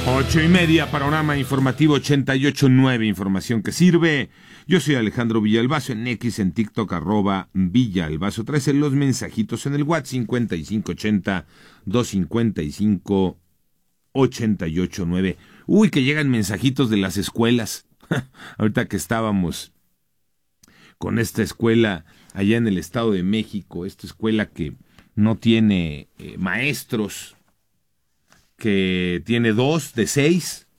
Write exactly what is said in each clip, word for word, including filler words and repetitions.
Ocho y media, panorama informativo ochenta y ocho punto nueve, información que sirve. Yo soy Alejandro Villalbazo, en X, en TikTok, arroba Villalbazo. Traes los mensajitos en el WhatsApp cincuenta y cinco ochenta, doscientos cincuenta y cinco, ochenta y ocho nueve. Uy, que llegan mensajitos de las escuelas. Ahorita que estábamos con esta escuela allá en el Estado de México, esta escuela que no tiene eh, maestros, que tiene dos de seis,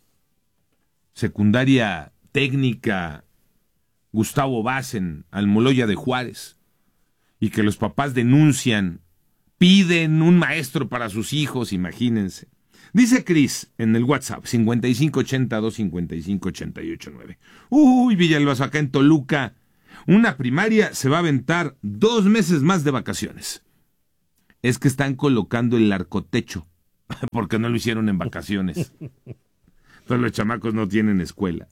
secundaria técnica Gustavo Vaz en Almoloya de Juárez, y que los papás denuncian, piden un maestro para sus hijos, imagínense. Dice Cris en el WhatsApp, cincuenta y cinco ochenta, doscientos cincuenta y cinco, ochenta y ocho nueve. Uy, Villalbazo, acá en Toluca, una primaria se va a aventar dos meses más de vacaciones. Es que están colocando el arcotecho, porque no lo hicieron en vacaciones. Entonces los chamacos no tienen escuela.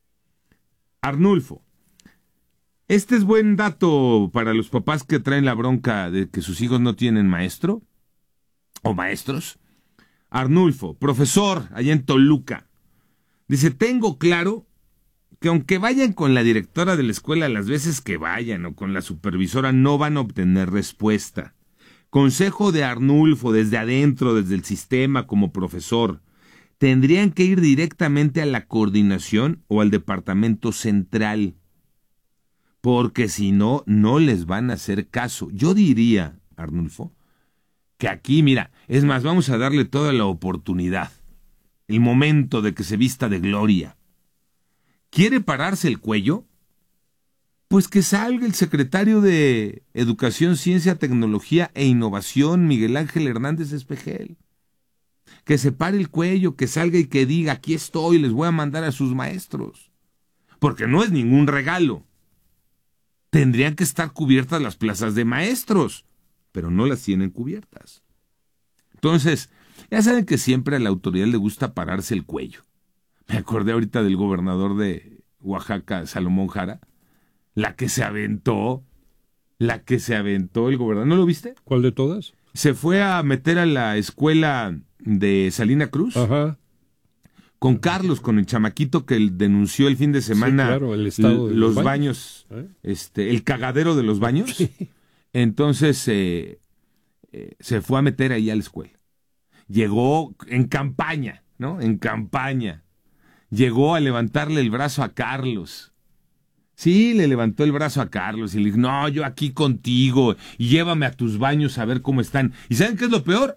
Arnulfo, este es buen dato para los papás que traen la bronca de que sus hijos no tienen maestro o maestros. Arnulfo, profesor allá en Toluca, dice, tengo claro que aunque vayan con la directora de la escuela las veces que vayan o con la supervisora, no van a obtener respuesta. Consejo de Arnulfo, desde adentro, desde el sistema, como profesor, tendrían que ir directamente a la coordinación o al departamento central, porque si no, no les van a hacer caso. Yo diría, Arnulfo, que aquí, mira, es más, vamos a darle toda la oportunidad, el momento de que se vista de gloria. ¿Quiere pararse el cuello? Pues que salga el secretario de Educación, Ciencia, Tecnología e Innovación, Miguel Ángel Hernández Espejel. Que se pare el cuello, que salga y que diga, aquí estoy, les voy a mandar a sus maestros. Porque no es ningún regalo. Tendrían que estar cubiertas las plazas de maestros, pero no las tienen cubiertas. Entonces, ya saben que siempre a la autoridad le gusta pararse el cuello. Me acordé ahorita del gobernador de Oaxaca, Salomón Jara, la que se aventó, la que se aventó el gobernador. ¿No lo viste? ¿Cuál de todas? Se fue a meter a la escuela de Salina Cruz. Ajá. Con Carlos, con el chamaquito que denunció el fin de semana, sí, claro, el estado de los, los baños, baños ¿eh? este, el cagadero de los baños. Sí. Entonces eh, eh, se fue a meter ahí a la escuela. Llegó en campaña, ¿no? En campaña. Llegó a levantarle el brazo a Carlos. Sí, le levantó el brazo a Carlos y le dijo, no, yo aquí contigo, y llévame a tus baños a ver cómo están. ¿Y saben qué es lo peor?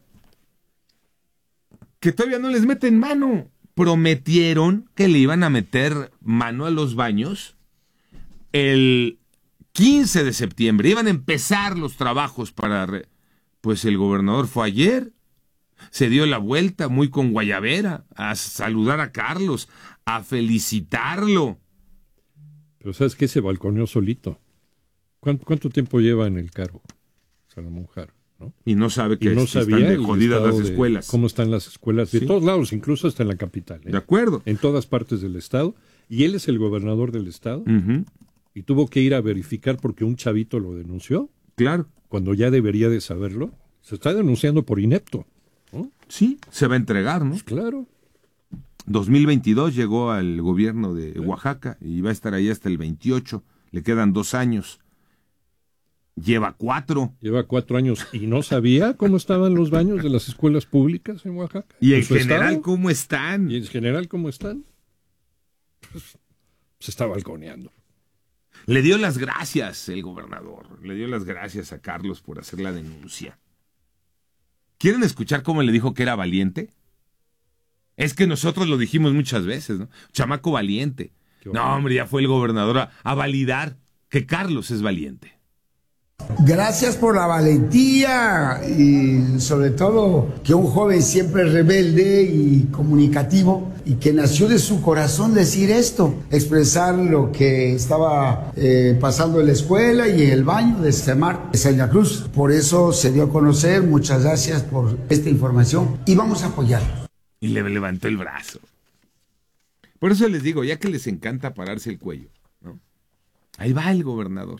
Que todavía no les meten mano. Prometieron que le iban a meter mano a los baños el quince de septiembre. Iban a empezar los trabajos para... Re... Pues el gobernador fue ayer, se dio la vuelta muy con guayabera a saludar a Carlos, a felicitarlo. Pero ¿sabes qué? Se balconeó solito. ¿Cuánto, cuánto tiempo lleva en el cargo Salomón Jara? ¿No? Y no sabe que no están de jodidas las escuelas. Cómo están las escuelas de sí. todos lados, incluso hasta en la capital. ¿eh? De acuerdo. En todas partes del estado. Y él es el gobernador del estado. Uh-huh. Y tuvo que ir a verificar porque un chavito lo denunció. Claro. Cuando ya debería de saberlo. Se está denunciando por inepto. ¿no? Sí, se va a entregar, ¿no? Pues claro. dos mil veintidós llegó al gobierno de ¿Eh? Oaxaca y va a estar ahí hasta el veintiocho. Le quedan dos años. Lleva cuatro. Lleva cuatro años y no sabía cómo estaban los baños de las escuelas públicas en Oaxaca. ¿Y en general estado? cómo están? ¿Y en general cómo están? Pues, se está balconeando. Le dio las gracias el gobernador. Le dio las gracias a Carlos por hacer la denuncia. ¿Quieren escuchar cómo le dijo que era valiente? Es que nosotros lo dijimos muchas veces, ¿no? Chamaco valiente. No, hombre, ya fue el gobernador a, a validar que Carlos es valiente. Gracias por la valentía y sobre todo que un joven siempre rebelde y comunicativo y que nació de su corazón decir esto, expresar lo que estaba eh, pasando en la escuela y en el baño de Semar de Salina Cruz. Por eso se dio a conocer, muchas gracias por esta información y vamos a apoyarlo. Y le levantó el brazo. Por eso les digo, ya que les encanta pararse el cuello, ¿no? Ahí va el gobernador.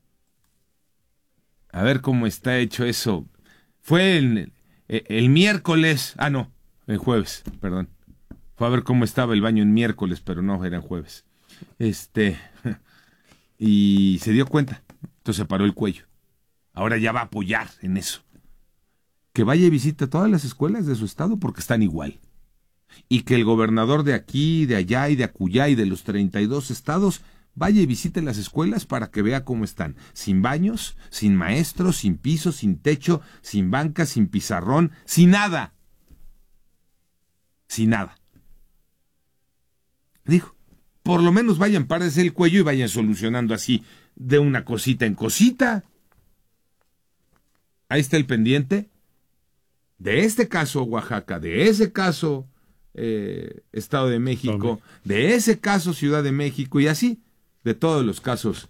A ver cómo está hecho eso. Fue el, el, el miércoles, ah no, el jueves, perdón. Fue a ver cómo estaba el baño en miércoles, pero no, era en jueves. Este, y se dio cuenta, entonces se paró el cuello. Ahora ya va a apoyar en eso. Que vaya y visite todas las escuelas de su estado porque están igual. Y que el gobernador de aquí, de allá y de acullá y de los treinta y dos estados vaya y visite las escuelas para que vea cómo están. Sin baños, sin maestros, sin piso, sin techo, sin banca, sin pizarrón, sin nada. Sin nada. Dijo, por lo menos vayan, párense el cuello y vayan solucionando así de una cosita en cosita. Ahí está el pendiente de este caso Oaxaca, de ese caso eh, Estado de México, de ese caso Ciudad de México y así de todos los casos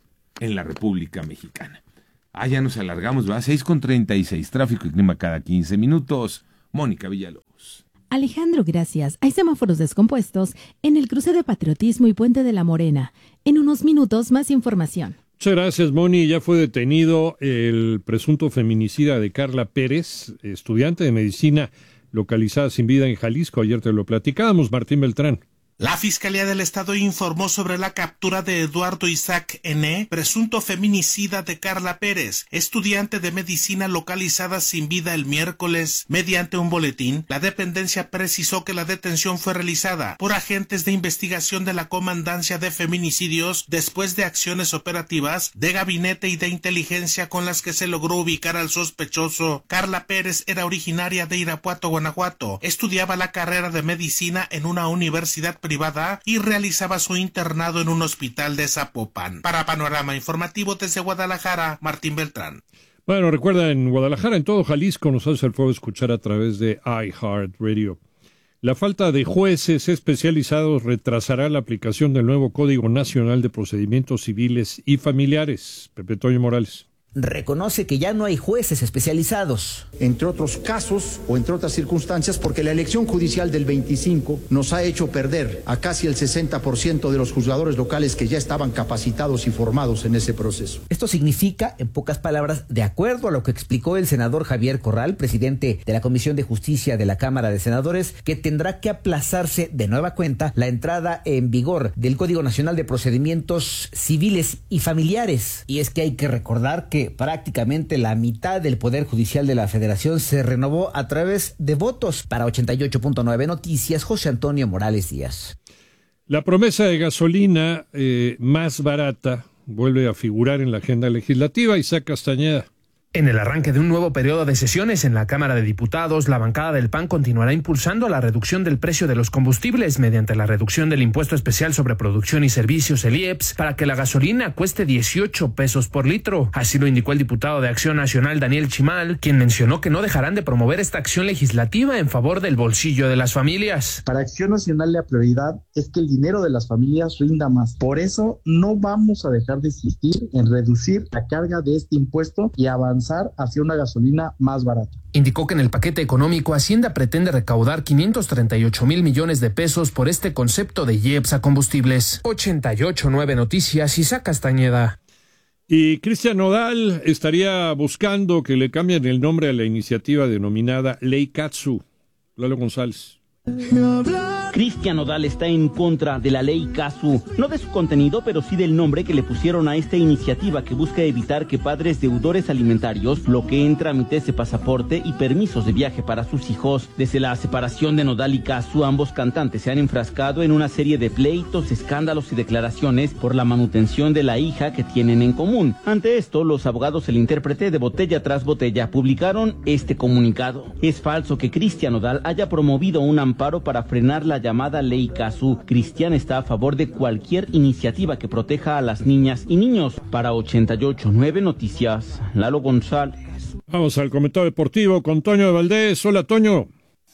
en la República Mexicana. Ah, ya nos alargamos, va, seis con treinta y seis, tráfico y clima cada quince minutos. Mónica Villalobos. Alejandro, gracias. Hay semáforos descompuestos en el cruce de Patriotismo y Puente de la Morena. En unos minutos, más información. Muchas gracias, Moni. Ya fue detenido el presunto feminicida de Carla Pérez, estudiante de medicina localizada sin vida en Jalisco. Ayer te lo platicábamos, Martín Beltrán. La Fiscalía del Estado informó sobre la captura de Eduardo Isaac N., presunto feminicida de Carla Pérez, estudiante de medicina localizada sin vida el miércoles. Mediante un boletín, la dependencia precisó que la detención fue realizada por agentes de investigación de la Comandancia de Feminicidios después de acciones operativas de gabinete y de inteligencia con las que se logró ubicar al sospechoso. Carla Pérez era originaria de Irapuato, Guanajuato, estudiaba la carrera de medicina en una universidad privada y realizaba su internado en un hospital de Zapopan. Para Panorama Informativo desde Guadalajara, Martín Beltrán. Bueno, recuerda, en Guadalajara, en todo Jalisco, nos hace el favor de escuchar a través de iHeartRadio. La falta de jueces especializados retrasará la aplicación del nuevo Código Nacional de Procedimientos Civiles y Familiares. Pepe Toño Morales. Reconoce que ya no hay jueces especializados. Entre otros casos o entre otras circunstancias, porque la elección judicial del veinticinco nos ha hecho perder a casi el sesenta por ciento de los juzgadores locales que ya estaban capacitados y formados en ese proceso. Esto significa, en pocas palabras, de acuerdo a lo que explicó el senador Javier Corral, presidente de la Comisión de Justicia de la Cámara de Senadores, que tendrá que aplazarse de nueva cuenta la entrada en vigor del Código Nacional de Procedimientos Civiles y Familiares. Y es que hay que recordar que prácticamente la mitad del Poder Judicial de la Federación se renovó a través de votos. Para ochenta y ocho punto nueve Noticias, José Antonio Morales Díaz. La promesa de gasolina eh, más barata vuelve a figurar en la agenda legislativa. Isaac Castañeda. En el arranque de un nuevo periodo de sesiones en la Cámara de Diputados, la bancada del P A N continuará impulsando la reducción del precio de los combustibles mediante la reducción del impuesto especial sobre producción y servicios, el I E P S, para que la gasolina cueste dieciocho pesos por litro. Así lo indicó el diputado de Acción Nacional, Daniel Chimal, quien mencionó que no dejarán de promover esta acción legislativa en favor del bolsillo de las familias. Para Acción Nacional la prioridad es que el dinero de las familias rinda más. Por eso no vamos a dejar de insistir en reducir la carga de este impuesto y avanzar hacia una gasolina más barata. Indicó que en el paquete económico Hacienda pretende recaudar quinientos treinta y ocho mil millones de pesos por este concepto de I E P S a combustibles. ochenta y ocho punto nueve Noticias, Isaac Castañeda. Y Cristian Nodal estaría buscando que le cambien el nombre a la iniciativa denominada Ley Katsu. Lalo González. Cristian Nodal está en contra de la ley Katsu, no de su contenido, pero sí del nombre que le pusieron a esta iniciativa que busca evitar que padres deudores alimentarios bloqueen trámites de pasaporte y permisos de viaje para sus hijos. Desde la separación de Nodal y Katsu, ambos cantantes se han enfrascado en una serie de pleitos, escándalos y declaraciones por la manutención de la hija que tienen en común. Ante esto, los abogados del intérprete de Botella tras Botella publicaron este comunicado. Es falso que Cristian Nodal haya promovido un amparo para frenar la llamada Ley Katsu. Cristian está a favor de cualquier iniciativa que proteja a las niñas y niños. Para ochenta y ocho punto nueve Noticias, Lalo González. Vamos al comentario deportivo con Toño de Valdés. Hola, Toño.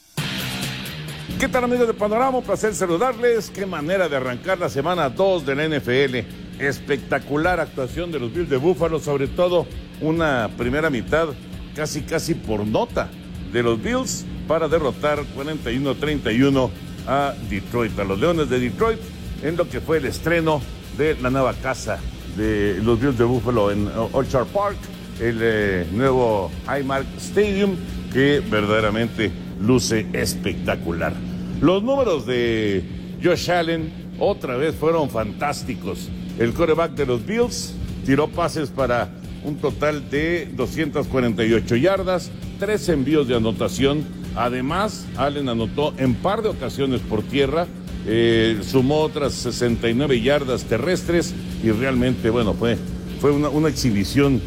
¿Qué tal, amigos de Panorama? Un placer saludarles. Qué manera de arrancar la semana dos de la N F L. Espectacular actuación de los Bills de Buffalo, sobre todo una primera mitad casi casi por nota de los Bills para derrotar cuarenta y uno a treinta y uno a Detroit, a los Leones de Detroit, en lo que fue el estreno de la nueva casa de los Bills de Buffalo en Orchard Park, el eh, nuevo Highmark Stadium, que verdaderamente luce espectacular. Los números de Josh Allen otra vez fueron fantásticos. El quarterback de los Bills tiró pases para un total de doscientas cuarenta y ocho yardas, tres envíos de anotación. Además, Allen anotó en par de ocasiones por tierra, eh, sumó otras sesenta y nueve yardas terrestres y realmente, bueno, fue, fue una, una exhibición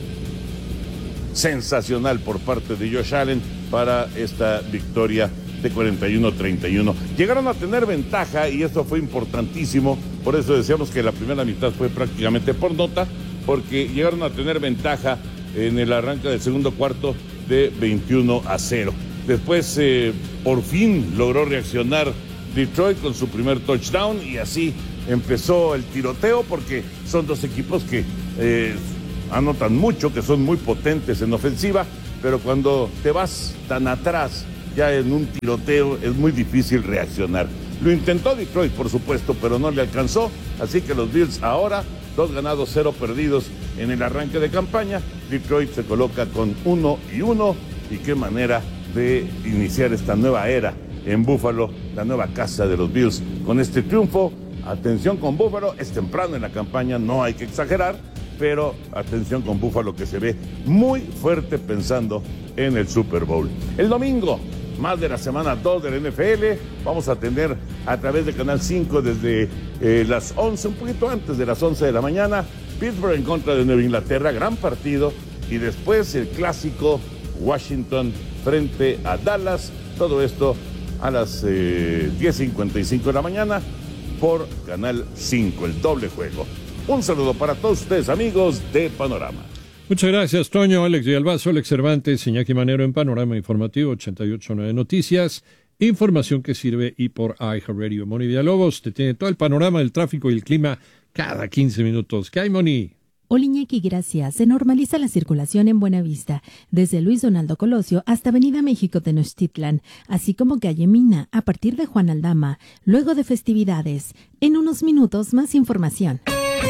sensacional por parte de Josh Allen para esta victoria de cuarenta y uno a treinta y uno. Llegaron a tener ventaja y esto fue importantísimo, por eso decíamos que la primera mitad fue prácticamente por nota, porque llegaron a tener ventaja en el arranque del segundo cuarto de veintiuno a cero. Después, eh, por fin, logró reaccionar Detroit con su primer touchdown y así empezó el tiroteo, porque son dos equipos que eh, anotan mucho, que son muy potentes en ofensiva, pero cuando te vas tan atrás ya en un tiroteo es muy difícil reaccionar. Lo intentó Detroit, por supuesto, pero no le alcanzó, así que los Bills ahora, dos ganados, cero perdidos en el arranque de campaña. Detroit se coloca con uno y uno, y qué manera de iniciar esta nueva era en Buffalo, la nueva casa de los Bills. Con este triunfo, atención con Buffalo, es temprano en la campaña, no hay que exagerar, pero atención con Buffalo, que se ve muy fuerte pensando en el Super Bowl. El domingo, más de la semana dos del N F L, vamos a tener a través de Canal cinco desde eh, las once, un poquito antes de las once de la mañana, Pittsburgh en contra de Nueva Inglaterra, gran partido, y después el clásico Washington frente a Dallas, todo esto a las eh, diez cincuenta y cinco de la mañana por Canal cinco, el doble juego. Un saludo para todos ustedes, amigos de Panorama. Muchas gracias, Toño, Alex Villalbazo, Alex Cervantes, Iñaki Manero en Panorama Informativo ochenta y ocho punto nueve Noticias. Información que sirve y por iHeartRadio. Moni Villalobos te tiene todo el panorama del tráfico y el clima cada quince minutos. ¿Qué hay, Moni? Hola, Iñaki, gracias. Se normaliza la circulación en Buenavista, desde Luis Donaldo Colosio hasta Avenida México Tenochtitlan, así como calle Mina, a partir de Juan Aldama, luego de festividades. En unos minutos, más información.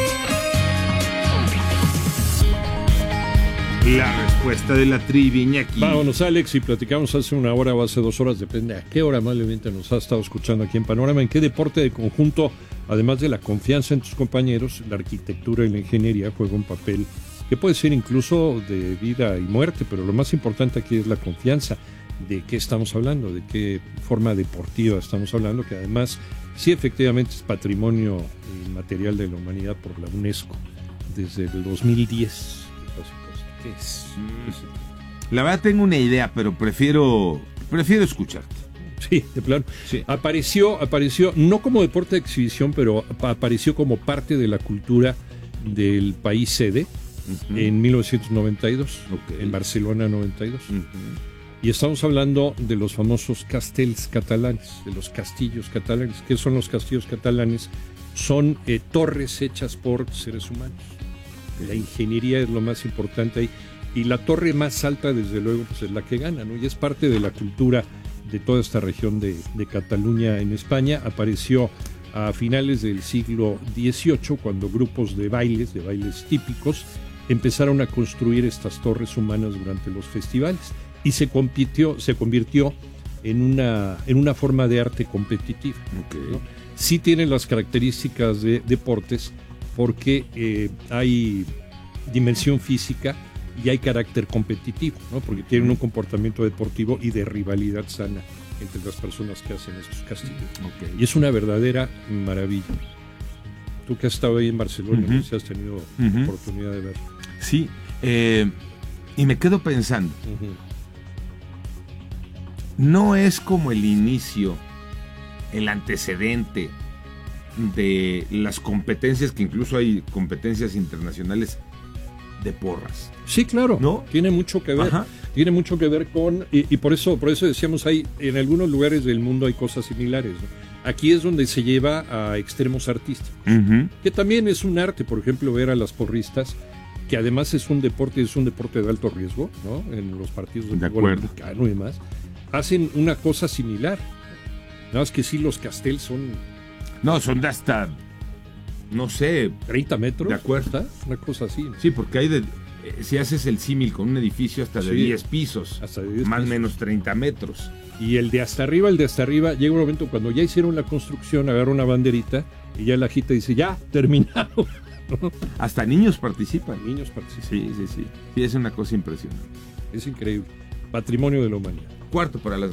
La respuesta de la trivia, Iñaki. Vámonos, Alex, y platicamos hace una hora o hace dos horas, depende a qué hora amablemente nos ha estado escuchando aquí en Panorama, en qué deporte de conjunto, además de la confianza en tus compañeros, la arquitectura y la ingeniería juega un papel que puede ser incluso de vida y muerte, pero lo más importante aquí es la confianza. ¿De qué estamos hablando? ¿De qué forma deportiva estamos hablando? Que además, sí, efectivamente es patrimonio inmaterial de la humanidad por la UNESCO desde el dos mil diez. ¿Qué es? La verdad tengo una idea, pero prefiero prefiero escucharte. Sí, de plano. Sí. Apareció, apareció no como deporte de exhibición, pero apareció como parte de la cultura del país sede uh-huh. en mil novecientos noventa y dos, okay. en Barcelona noventa y dos. Uh-huh. Y estamos hablando de los famosos castells catalanes, de los castillos catalanes. ¿Qué son los castillos catalanes? Son eh, torres hechas por seres humanos. La ingeniería es lo más importante ahí. Y la torre más alta, desde luego, pues es la que gana, ¿no? Y es parte de la cultura de toda esta región de, de Cataluña en España. Apareció a finales del siglo dieciocho, cuando grupos de bailes, de bailes típicos, empezaron a construir estas torres humanas durante los festivales. Y se compitió, se convirtió en una, en una forma de arte competitiva. Okay. ¿no? Sí tienen las características de deportes, porque eh, hay dimensión física y hay carácter competitivo, ¿no? Porque tienen un comportamiento deportivo y de rivalidad sana entre las personas que hacen estos castillos. Okay. Y es una verdadera maravilla. Tú que has estado ahí en Barcelona, uh-huh. si has tenido uh-huh. oportunidad de ver. Sí, eh, y me quedo pensando, uh-huh. no es como el inicio, el antecedente de las competencias, que incluso hay competencias internacionales de porras. Sí, claro, ¿no? Tiene mucho que ver. Ajá. Tiene mucho que ver con, y, y por eso, por eso decíamos, hay en algunos lugares del mundo hay cosas similares, ¿no? Aquí es donde se lleva a extremos artísticos, uh-huh. que también es un arte, por ejemplo, ver a las porristas, que además es un deporte, es un deporte de alto riesgo, ¿no? En los partidos de, de fútbol americano y demás, hacen una cosa similar. Nada más que sí, los castells son... No, son de hasta, no sé... ¿treinta metros? ¿De acuerdo? Una cosa así, ¿no? Sí, porque hay de... Si haces el símil con un edificio hasta de sí, diez pisos, hasta de diez más o menos treinta metros. Y el de hasta arriba, el de hasta arriba, llega un momento cuando ya hicieron la construcción, agarra una banderita y ya la agita y dice, ya, terminado. Hasta niños participan. Niños participan. Sí, sí, sí. Sí, es una cosa impresionante. Es increíble. Patrimonio de la humanidad. Cuarto para las...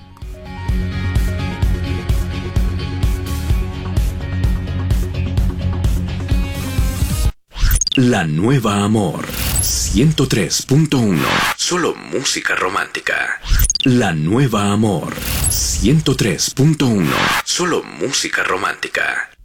La Nueva Amor ciento tres punto uno. Solo música romántica. La Nueva Amor ciento tres punto uno. Solo música romántica.